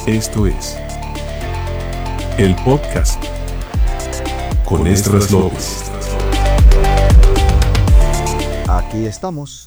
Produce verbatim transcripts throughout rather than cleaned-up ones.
Esto es el podcast con Esdras López. Aquí estamos,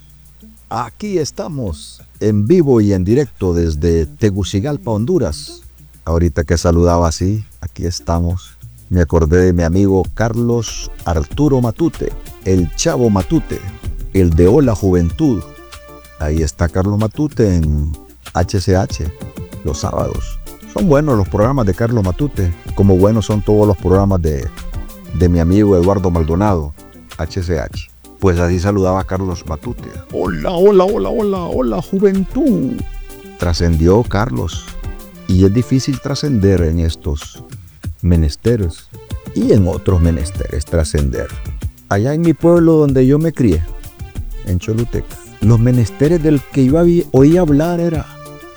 aquí estamos, en vivo y en directo desde Tegucigalpa, Honduras. Ahorita que saludaba así, aquí estamos. Me acordé de mi amigo Carlos Arturo Matute, el Chavo Matute, el de Hola Juventud. Ahí está Carlos Matute en H C H los sábados. Son buenos los programas de Carlos Matute, como buenos son todos los programas de, de mi amigo Eduardo Maldonado, H C H. Pues así saludaba a Carlos Matute. Hola, hola, hola, hola, hola juventud. Trascendió Carlos. Y es difícil trascender en estos menesteres y en otros menesteres trascender. Allá en mi pueblo donde yo me crié, en Choluteca, los menesteres del que yo había, oí hablar era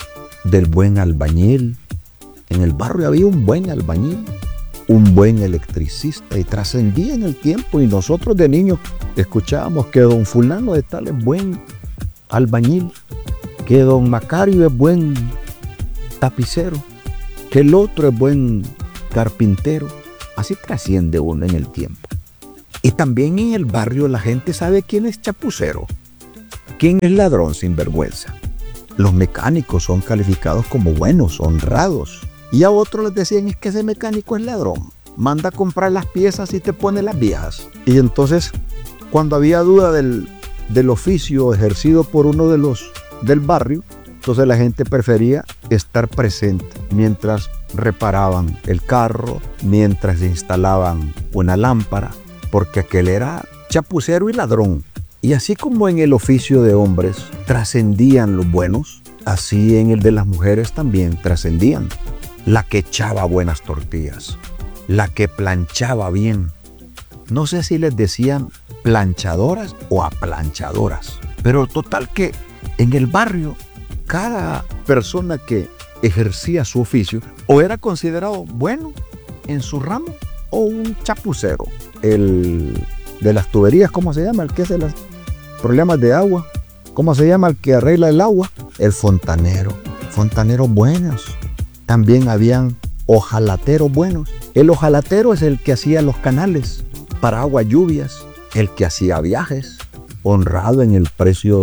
del buen albañil. En el barrio había un buen albañil, un buen electricista, y trascendía en el tiempo, y nosotros de niños escuchábamos que don fulano de tal es buen albañil, que don Macario es buen tapicero, que el otro es buen carpintero. Así trasciende uno en el tiempo. Y también en el barrio la gente sabe quién es chapucero, quién es ladrón sinvergüenza. Los mecánicos son calificados como buenos, honrados. Y a otros les decían, es que ese mecánico es ladrón, manda a comprar las piezas y te pone las viejas. Y entonces, cuando había duda del, del oficio ejercido por uno de los del barrio, entonces la gente prefería estar presente mientras reparaban el carro, mientras instalaban una lámpara, porque aquel era chapucero y ladrón. Y así como en el oficio de hombres trascendían los buenos, así en el de las mujeres también trascendían. La que echaba buenas tortillas, la que planchaba bien. No sé si les decían planchadoras o aplanchadoras, pero total que en el barrio cada persona que ejercía su oficio o era considerado bueno en su ramo o un chapucero. El de las tuberías, ¿cómo se llama? El que hace los problemas de agua. ¿Cómo se llama el que arregla el agua? El fontanero. Fontaneros buenos. También habían hojalateros buenos. El hojalatero es el que hacía los canales para agua lluvias, el que hacía viajes, honrado en el precio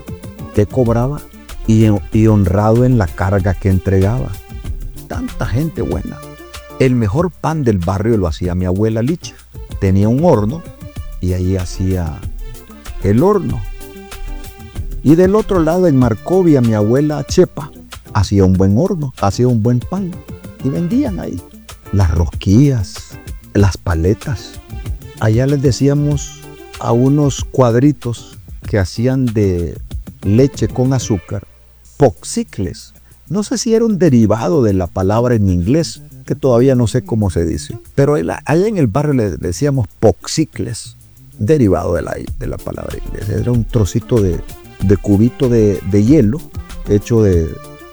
que cobraba y, y honrado en la carga que entregaba. Tanta gente buena. El mejor pan del barrio lo hacía mi abuela Licha. Tenía un horno y ahí hacía el horno. Y del otro lado, en Marcovia, mi abuela Chepa hacía un buen horno, hacía un buen pan y vendían ahí las rosquillas, las paletas. Allá les decíamos a unos cuadritos que hacían de leche con azúcar, popsicles. No sé si era un derivado de la palabra en inglés, que todavía no sé cómo se dice, pero allá en el barrio le decíamos popsicles, derivado de la, de la palabra inglesa. Era un trocito de, de cubito de, de hielo hecho de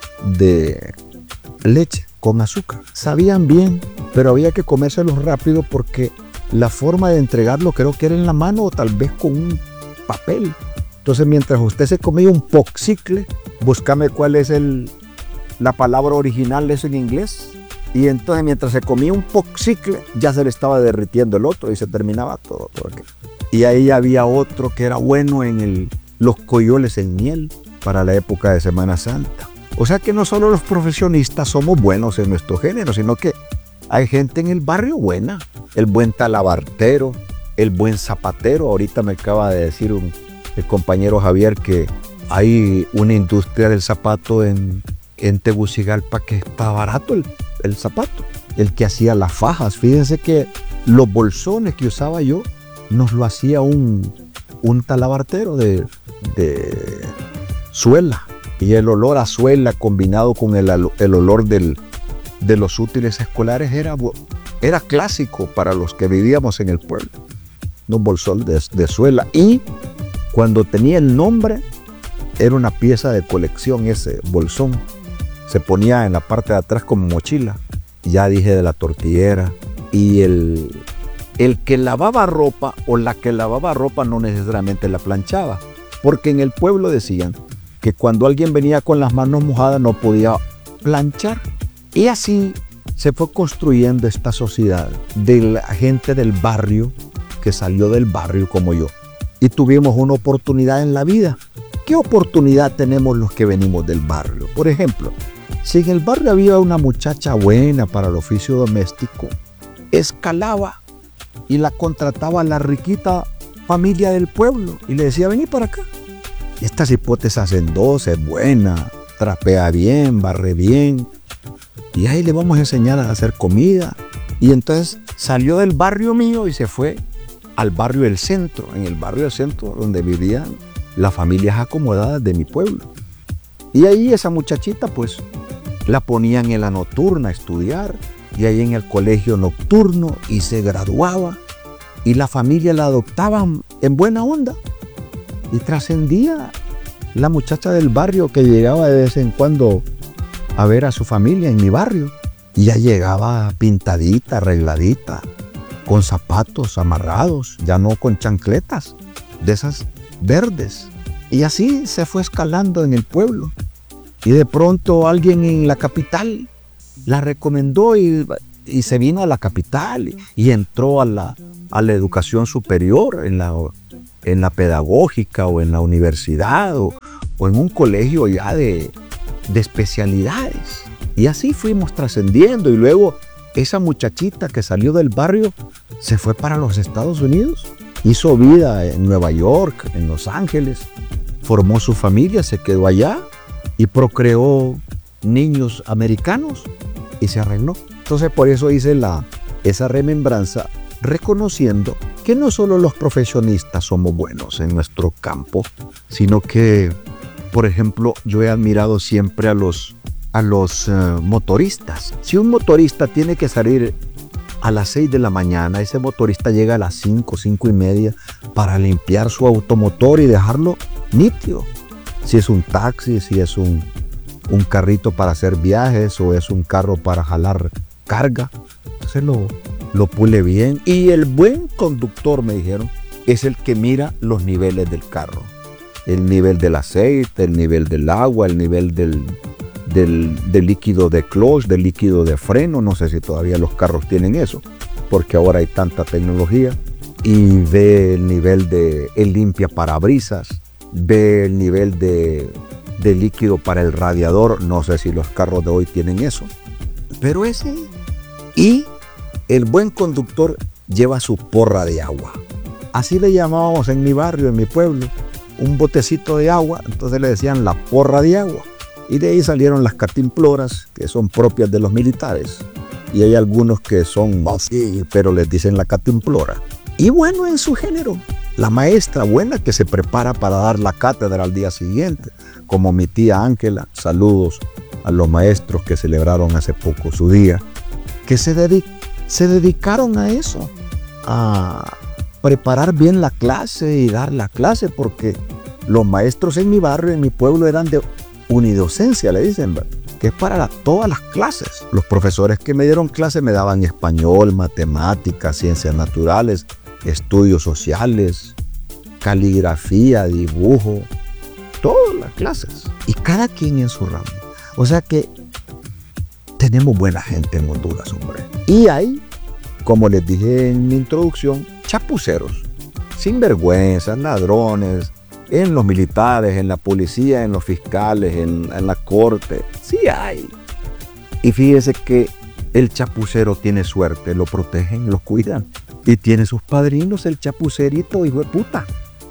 de leche con azúcar. Sabían bien, pero había que comérselos rápido porque la forma de entregarlo creo que era en la mano o tal vez con un papel. Entonces, mientras usted se comía un popsicle, búscame cuál es el, la palabra original de eso en inglés. Y entonces, mientras se comía un popsicle, ya se le estaba derritiendo el otro y se terminaba todo. todo y ahí había otro que era bueno en el, los coyoles en miel para la época de Semana Santa. O sea que no solo los profesionistas somos buenos en nuestro género, sino que hay gente en el barrio buena. El buen talabartero, el buen zapatero. Ahorita me acaba de decir un, el compañero Javier que hay una industria del zapato en, en Tegucigalpa que está barato el, el zapato. El que hacía las fajas. Fíjense que los bolsones que usaba yo nos lo hacía un, un talabartero de, de suela. Y el olor a suela combinado con el, el olor del, de los útiles escolares era, era clásico para los que vivíamos en el pueblo. Unos bolsones de, de suela. Y cuando tenía el nombre, era una pieza de colección ese bolsón. Se ponía en la parte de atrás como mochila. Ya dije de la tortillera. Y el, el que lavaba ropa o la que lavaba ropa no necesariamente la planchaba. Porque en el pueblo decían que cuando alguien venía con las manos mojadas no podía planchar Y así se fue construyendo esta sociedad de la gente del barrio que salió del barrio como yo. Y tuvimos una oportunidad en la vida. ¿Qué oportunidad tenemos los que venimos del barrio? Por ejemplo, si en el barrio había una muchacha buena para el oficio doméstico, escalaba y la contrataba la riquita familia del pueblo y le decía, vení para acá. Estas hipótesis hacen dos, es buena, trapea bien, barre bien. Y ahí le vamos a enseñar a hacer comida. Y entonces salió del barrio mío y se fue al barrio del centro, en el barrio del centro donde vivían las familias acomodadas de mi pueblo. Y ahí esa muchachita pues la ponían en la nocturna a estudiar y ahí en el colegio nocturno y se graduaba y la familia la adoptaban en buena onda y trascendía la muchacha del barrio que llegaba de vez en cuando a ver a su familia en mi barrio y ya llegaba pintadita, arregladita, con zapatos amarrados, ya no con chancletas, de esas verdes. Y así se fue escalando en el pueblo. Y de pronto alguien en la capital la recomendó y, y se vino a la capital y, y entró a la, a la educación superior, en la, en la pedagógica o en la universidad o, o en un colegio ya de, de especialidades. Y así fuimos trascendiendo y luego esa muchachita que salió del barrio se fue para los Estados Unidos, hizo vida en Nueva York, en Los Ángeles, formó su familia, se quedó allá y procreó niños americanos y se arregló. Entonces por eso hice la, esa remembranza, reconociendo que no solo los profesionistas somos buenos en nuestro campo, sino que, por ejemplo, yo he admirado siempre a los a los uh, motoristas. Si un motorista tiene que salir a las seis de la mañana, ese motorista llega a las cinco, cinco y media para limpiar su automotor y dejarlo nítido. Si es un taxi, si es un, un carrito para hacer viajes o es un carro para jalar carga, entonces lo, lo pule bien. Y el buen conductor, me dijeron, es el que mira los niveles del carro. El nivel del aceite, el nivel del agua, el nivel del Del, del líquido de clutch, del líquido de freno. No sé si todavía los carros tienen eso, porque ahora hay tanta tecnología. Y ve el nivel de el limpia parabrisas, ve el nivel de, de líquido para el radiador. No sé si los carros de hoy tienen eso, pero ese. Y el buen conductor lleva su porra de agua. Así le llamábamos en mi barrio, en mi pueblo, un botecito de agua. Entonces le decían la porra de agua. Y de ahí salieron las cantimploras, que son propias de los militares. Y hay algunos que son así, pero les dicen la cantimplora. Y bueno, en su género, la maestra buena que se prepara para dar la cátedra al día siguiente, como mi tía Ángela. Saludos a los maestros que celebraron hace poco su día, que se, dedic se dedicaron a eso, a preparar bien la clase y dar la clase, porque los maestros en mi barrio, en mi pueblo, eran de unidocencia, le dicen, que es para la, todas las clases. Los profesores que me dieron clase me daban español, matemáticas, ciencias naturales, estudios sociales, caligrafía, dibujo, todas las clases. Y cada quien en su ramo. O sea que tenemos buena gente en Honduras, hombre. Y hay, como les dije en mi introducción, chapuceros, sinvergüenzas, ladrones, en los militares, en la policía, en los fiscales, en, en la corte. Sí hay. Y fíjese que el chapucero tiene suerte, lo protegen, lo cuidan. Y tiene sus padrinos, el chapucerito, hijo de puta.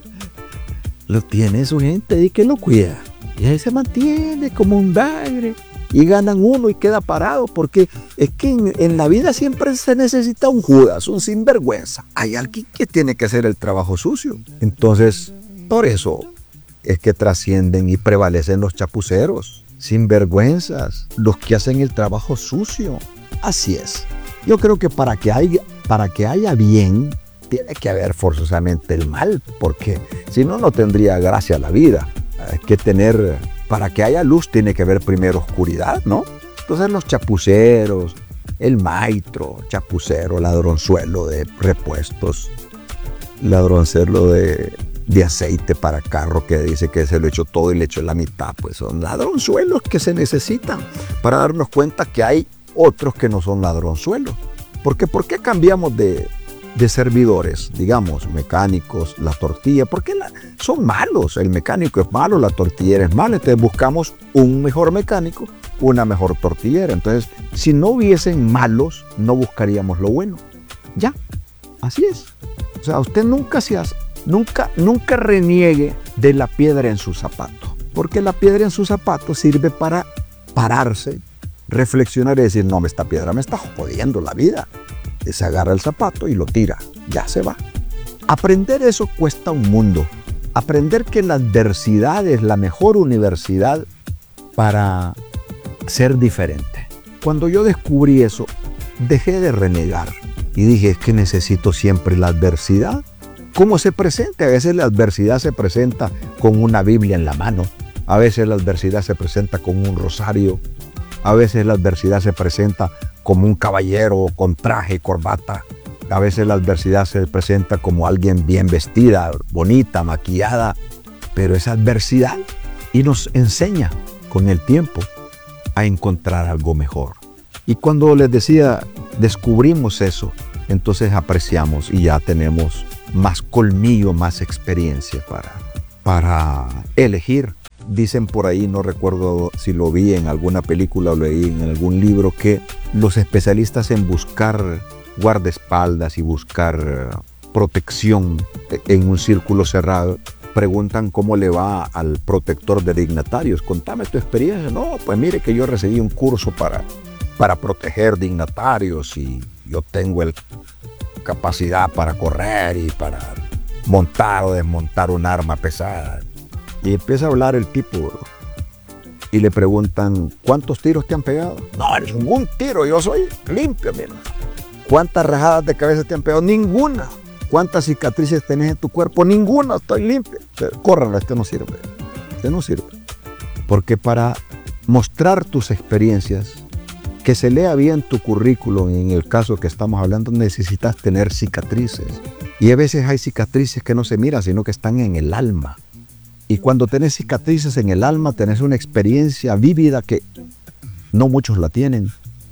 Lo tiene su gente y que lo cuida. Y ahí se mantiene como un bagre. Y ganan uno y queda parado, porque es que en, en la vida siempre se necesita un Judas, un sinvergüenza. Hay alguien que tiene que hacer el trabajo sucio. Entonces, por eso es que trascienden y prevalecen los chapuceros, sinvergüenzas, los que hacen el trabajo sucio. Así es. Yo creo que para que haya, para que haya bien, tiene que haber forzosamente el mal, porque si no, no tendría gracia la vida. Hay que tener, para que haya luz, tiene que haber primero oscuridad, ¿no? Entonces los chapuceros, el maestro, chapucero, ladronzuelo de repuestos, ladronzuelo de... de aceite para carro, que dice que se lo echó todo y le echó la mitad, pues son ladronzuelos que se necesitan para darnos cuenta que hay otros que no son ladronzuelos. Porque ¿por qué cambiamos de, de servidores? Digamos, mecánicos, la tortilla. ¿Por qué la, son malos? El mecánico es malo, la tortillera es mala. Entonces buscamos un mejor mecánico, una mejor tortillera. Entonces, si no hubiesen malos, no buscaríamos lo bueno. Ya, así es. O sea, usted nunca se hace, nunca, nunca reniegue de la piedra en su zapato. Porque la piedra en su zapato sirve para pararse, reflexionar y decir, no, esta piedra me está jodiendo la vida. Y se agarra el zapato y lo tira, ya se va. Aprender eso cuesta un mundo. Aprender que la adversidad es la mejor universidad para ser diferente. Cuando yo descubrí eso, dejé de renegar y dije, es que necesito siempre la adversidad. ¿Cómo se presenta? A veces la adversidad se presenta con una Biblia en la mano. A veces la adversidad se presenta con un rosario. A veces la adversidad se presenta como un caballero con traje y corbata. A veces la adversidad se presenta como alguien bien vestida, bonita, maquillada. Pero es adversidad y nos enseña con el tiempo a encontrar algo mejor. Y cuando les decía, descubrimos eso, entonces apreciamos y ya tenemos más colmillo, más experiencia para, para elegir. Dicen por ahí, no recuerdo si lo vi en alguna película o lo leí en algún libro, que los especialistas en buscar guardaespaldas y buscar protección en un círculo cerrado preguntan cómo le va al protector de dignatarios. Contame tu experiencia. No, pues mire que yo recibí un curso para, para proteger dignatarios y yo tengo el capacidad para correr y para montar o desmontar un arma pesada. Y empieza a hablar el tipo y le preguntan, ¿cuántos tiros te han pegado? No, ningún tiro, yo soy limpio, mi hermano. ¿Cuántas rajadas de cabeza te han pegado? Ninguna. ¿Cuántas cicatrices tenés en tu cuerpo? Ninguna, estoy limpio. Córranlo, este no sirve. Este no sirve. Porque para mostrar tus experiencias, que se lea bien tu currículum, en el caso que estamos hablando, necesitas tener cicatrices. Y a veces hay cicatrices que no se miran, sino que están en el alma. Y cuando tenés cicatrices en el alma, tenés una experiencia vívida que no muchos la tienen.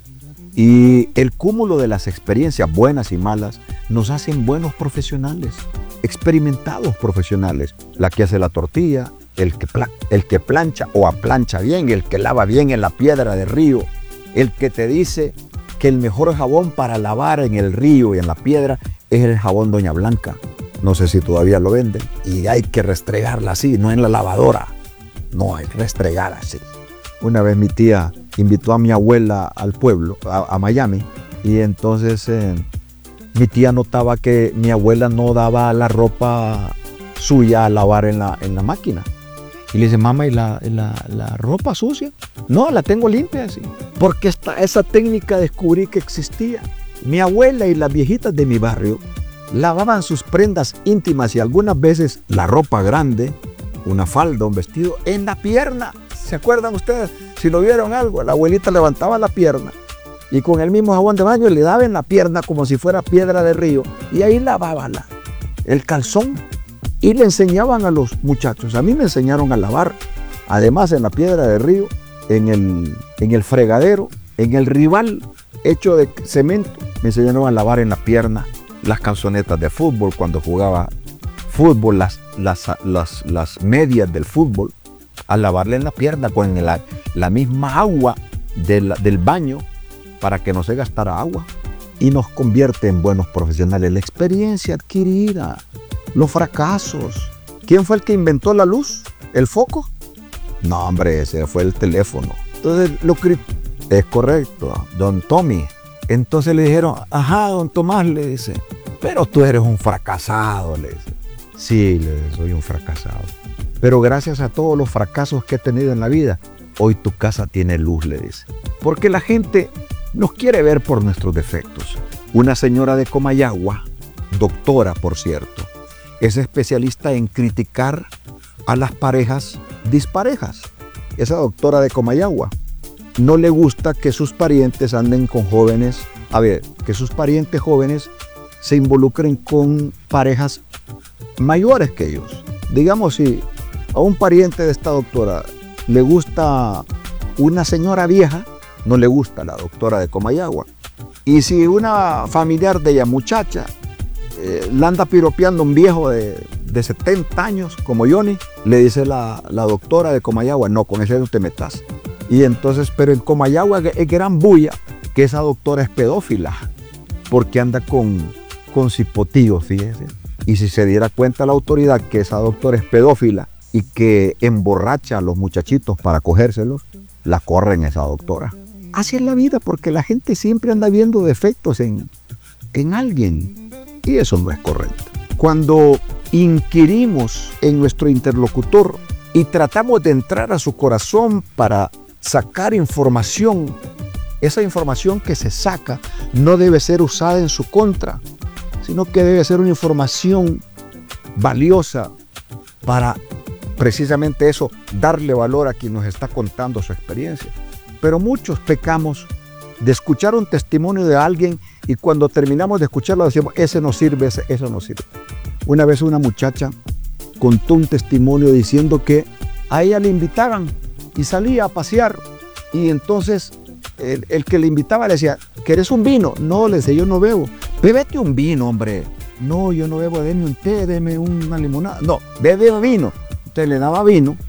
Y el cúmulo de las experiencias buenas y malas nos hacen buenos profesionales, experimentados profesionales. La que hace la tortilla, el que, pla- el que plancha o aplancha bien, el que lava bien en la piedra del río, el que te dice que el mejor jabón para lavar en el río y en la piedra es el jabón Doña Blanca. No sé si todavía lo venden. Y hay que restregarla así, no en la lavadora. No, hay que restregar así. Una vez mi tía invitó a mi abuela al pueblo, a, a Miami, y entonces eh, mi tía notaba que mi abuela no daba la ropa suya a lavar en la, en la máquina. Y le dice, mamá, ¿y la, la, la ropa sucia? No, la tengo limpia así. Porque esta, esa técnica descubrí que existía. Mi abuela y las viejitas de mi barrio lavaban sus prendas íntimas y algunas veces la ropa grande, una falda, un vestido, en la pierna. ¿Se acuerdan ustedes? Si lo vieron algo, la abuelita levantaba la pierna y con el mismo jabón de baño le daba en la pierna como si fuera piedra de río y ahí lavaba la, el calzón y le enseñaban a los muchachos. A mí me enseñaron a lavar, además en la piedra de río, en el, en el fregadero, en el rival hecho de cemento, me enseñaron a lavar en la pierna las calzonetas de fútbol cuando jugaba fútbol, las, las, las, las medias del fútbol, a lavarle en la pierna con la, la misma agua del, del baño para que no se gastara agua. Y nos convierte en buenos profesionales. La experiencia adquirida, los fracasos. ¿Quién fue el que inventó la luz? ¿El foco? No, hombre, ese fue el teléfono. Entonces, lo cri- es correcto, don Tommy. Entonces le dijeron, ajá, don Tomás, le dice, pero tú eres un fracasado, le dice. Sí, le dice, soy un fracasado. Pero gracias a todos los fracasos que he tenido en la vida, hoy tu casa tiene luz, le dice. Porque la gente nos quiere ver por nuestros defectos. Una señora de Comayagua, doctora por cierto, es especialista en criticar a las parejas disparejas. Esa doctora de Comayagua no le gusta que sus parientes anden con jóvenes, a ver, que sus parientes jóvenes se involucren con parejas mayores que ellos. Digamos, si a un pariente de esta doctora le gusta una señora vieja, no le gusta la doctora de Comayagua. Y si una familiar de ella, muchacha, eh, la anda piropeando un viejo de, de setenta años como Johnny, le dice la, la doctora de Comayagua, no, con ese no te metas. Y entonces, pero en Comayagua es gran bulla que esa doctora es pedófila, porque anda con, con cipotíos, fíjese. Y si se diera cuenta la autoridad que esa doctora es pedófila y que emborracha a los muchachitos para cogérselos, la corren esa doctora. Así es la vida, porque la gente siempre anda viendo defectos en, en alguien, y eso no es correcto. Cuando inquirimos en nuestro interlocutor y tratamos de entrar a su corazón para sacar información, esa información que se saca no debe ser usada en su contra, sino que debe ser una información valiosa para precisamente eso, darle valor a quien nos está contando su experiencia. Pero muchos pecamos de escuchar un testimonio de alguien y cuando terminamos de escucharlo decimos, ese no sirve, ese, eso no sirve. Una vez una muchacha contó un testimonio diciendo que a ella le invitaban y salía a pasear y entonces el, el que le invitaba le decía, ¿querés un vino? No, le decía, yo no bebo. Bébete un vino, hombre. No, yo no bebo, deme un té, deme una limonada. No, bebe vino. Entonces le daba vino